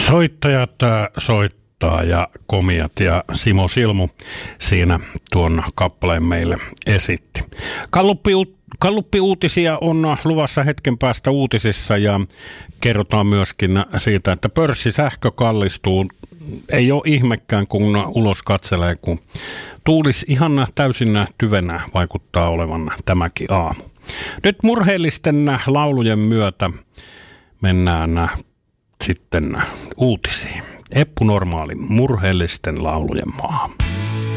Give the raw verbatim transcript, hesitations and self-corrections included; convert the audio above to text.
Soittajat soittaa ja komiat ja Simo Silmu siinä tuon kappaleen meille esitti. Galluppi, Galluppi-uutisia on luvassa hetken päästä uutisissa ja kerrotaan myöskin siitä, että pörssisähkö kallistuu. Ei ole ihmekään, kun ulos katselee, kun tuulis ihan täysin tyvenä vaikuttaa olevan tämäkin aamu. Nyt murheellisten laulujen myötä mennään sitten uutisiin. Eppu Normaalin murheellisten laulujen maahan.